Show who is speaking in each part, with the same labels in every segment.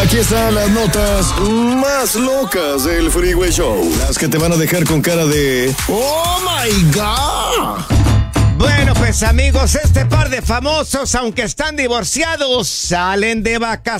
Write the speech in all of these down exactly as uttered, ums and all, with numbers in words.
Speaker 1: Aquí están las notas más locas del Freeway Show. Las que te van a dejar con cara de ¡Oh, my God!
Speaker 2: Bueno, pues amigos, este par de famosos, aunque están divorciados, salen de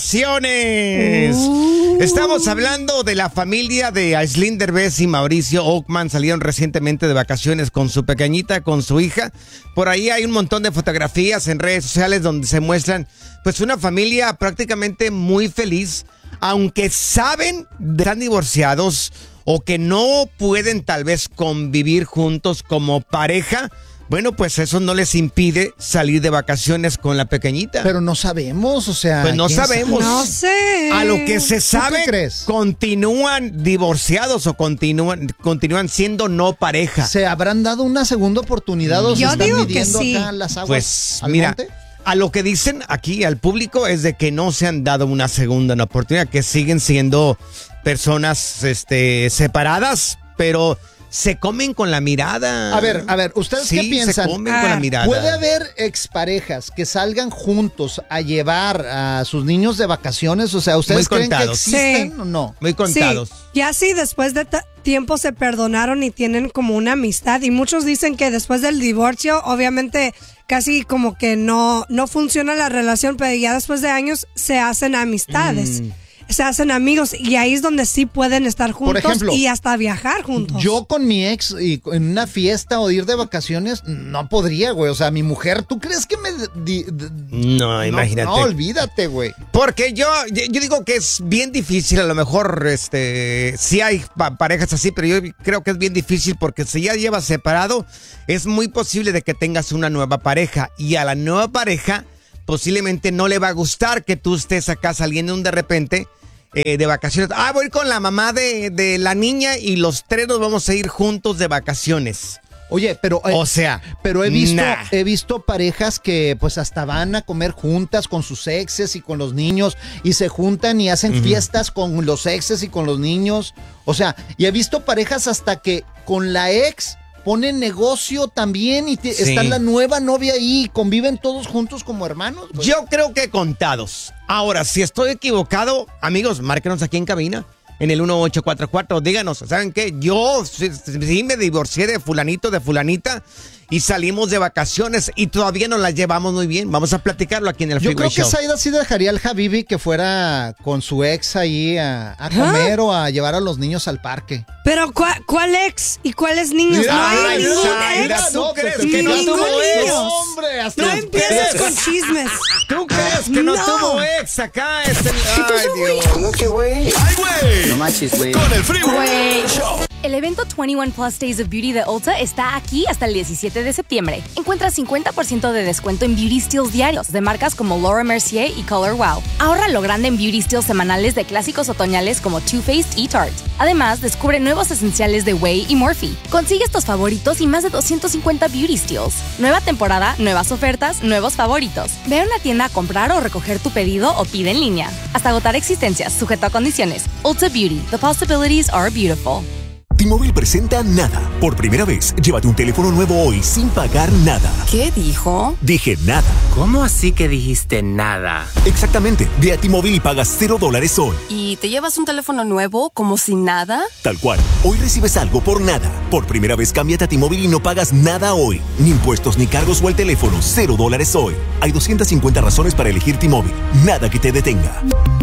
Speaker 2: vacaciones. Uh. Estamos hablando de la familia de Aislinn Derbez y Mauricio Ockman. Salieron recientemente de vacaciones con su pequeñita, con su hija. Por ahí hay un montón de fotografías en redes sociales donde se muestran pues una familia prácticamente muy feliz, aunque saben que están divorciados o que no pueden tal vez convivir juntos como pareja. Bueno, pues eso no les impide salir de vacaciones con la pequeñita.
Speaker 3: Pero no sabemos, o sea...
Speaker 2: Pues no sabemos.
Speaker 4: No sé.
Speaker 2: A lo que se sabe,
Speaker 3: ¿Tú qué crees?
Speaker 2: Continúan divorciados o continúan, continúan siendo no pareja.
Speaker 3: ¿Se habrán dado una segunda oportunidad o se
Speaker 4: Yo
Speaker 3: están
Speaker 4: digo que
Speaker 3: midiendo
Speaker 4: sí.
Speaker 3: acá las aguas?
Speaker 2: Pues
Speaker 3: al
Speaker 2: mira,
Speaker 3: monte?
Speaker 2: a lo que dicen aquí al público es de que no se han dado una segunda oportunidad, que siguen siendo personas este, separadas, pero... se comen con la mirada.
Speaker 3: A ver, a ver, ¿ustedes
Speaker 2: sí,
Speaker 3: qué piensan?
Speaker 2: Se comen
Speaker 4: Ah,
Speaker 2: con la mirada.
Speaker 3: ¿Puede haber exparejas que salgan juntos a llevar a sus niños de vacaciones? O sea, ¿ustedes
Speaker 2: Muy
Speaker 3: creen que
Speaker 2: contados.
Speaker 3: existen
Speaker 4: Sí.
Speaker 3: o no?
Speaker 2: Muy contados.
Speaker 4: Sí, ya sí, después de t- tiempo se perdonaron y tienen como una amistad. Y muchos dicen que después del divorcio, obviamente, casi como que no, no funciona la relación, pero ya después de años se hacen amistades. Mm. Se hacen amigos y ahí es donde sí pueden estar juntos. Por ejemplo, y hasta viajar juntos.
Speaker 3: Yo con mi ex y en una fiesta o ir de vacaciones no podría, güey. O sea, mi mujer, ¿tú crees que me... Di, di,
Speaker 2: no,
Speaker 3: no,
Speaker 2: imagínate.
Speaker 3: No, olvídate, güey.
Speaker 2: Porque yo, yo, yo digo que es bien difícil, a lo mejor, este, sí hay pa- parejas así, pero yo creo que es bien difícil porque si ya llevas separado, es muy posible de que tengas una nueva pareja y a la nueva pareja posiblemente no le va a gustar que tú estés acá saliendo de repente eh, de vacaciones. Ah, voy a ir con la mamá de, de la niña y los tres nos vamos a ir juntos de vacaciones.
Speaker 3: Oye, pero... Eh,
Speaker 2: o sea,
Speaker 3: pero he visto,
Speaker 2: nah.
Speaker 3: he visto parejas que pues hasta van a comer juntas con sus exes y con los niños y se juntan y hacen uh-huh. fiestas con los exes y con los niños. O sea, y he visto parejas hasta que con la ex... ponen negocio también y te, sí. está la nueva novia ahí y conviven todos juntos como hermanos. Pues.
Speaker 2: Yo creo que contados. Ahora, si estoy equivocado, amigos, márquenos aquí en cabina, en el uno ocho cuatro cuatro, díganos, ¿saben qué? Yo sí, sí me divorcié de fulanito, de fulanita, y salimos de vacaciones y todavía nos las llevamos muy bien. Vamos a platicarlo aquí en el Freeway Show.
Speaker 3: Yo creo que Saida sí dejaría al Habibi que fuera con su ex ahí a, a comer ¿Ah? o a llevar a los niños al parque.
Speaker 4: Pero ¿cuál, cuál ex y cuáles niños?
Speaker 2: Mira,
Speaker 4: no hay
Speaker 2: ay,
Speaker 4: ningún
Speaker 2: Saida,
Speaker 4: ex.
Speaker 2: ¿tú crees
Speaker 4: que
Speaker 2: no tuvo ex?
Speaker 3: Hombre, hasta
Speaker 4: no empieces con chismes.
Speaker 2: ¿Tú crees que no, no tuvo ex acá? Este... Ay, Dios.
Speaker 1: ¿Cómo que güey? ¡Ay, güey!
Speaker 5: No manches, güey.
Speaker 1: Con el Freeway Show.
Speaker 6: El evento veintiuno Plus Days of Beauty de Ulta está aquí hasta el diecisiete de septiembre. Encuentra cincuenta por ciento de descuento en Beauty Steals diarios de marcas como Laura Mercier y Color Wow. Ahorra lo grande en Beauty Steals semanales de clásicos otoñales como Too Faced y Tarte. Además, descubre nuevos esenciales de Way y Morphe. Consigue estos favoritos y más de doscientos cincuenta Beauty Steals. Nueva temporada, nuevas ofertas, nuevos favoritos. Ve a una tienda a comprar o recoger tu pedido o pide en línea. Hasta agotar existencias, sujeto a condiciones. Ulta Beauty. The possibilities are beautiful.
Speaker 7: T-Mobile presenta Nada. Por primera vez, llévate un teléfono nuevo hoy sin pagar nada.
Speaker 8: ¿Qué dijo?
Speaker 7: Dije nada.
Speaker 5: ¿Cómo así que dijiste nada?
Speaker 7: Exactamente. Ve a T-Mobile y pagas cero dólares hoy.
Speaker 8: ¿Y te llevas un teléfono nuevo como si nada?
Speaker 7: Tal cual. Hoy recibes algo por nada. Por primera vez, cámbiate a T-Mobile y no pagas nada hoy. Ni impuestos, ni cargos o el teléfono. Cero dólares hoy. Hay doscientas cincuenta razones para elegir T-Mobile. Nada que te detenga.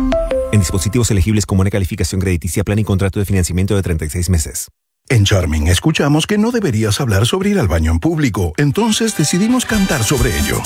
Speaker 7: En dispositivos elegibles con buena calificación crediticia, plan y contrato de financiamiento de treinta y seis meses.
Speaker 9: En Charming escuchamos que no deberías hablar sobre ir al baño en público, entonces decidimos cantar sobre ello.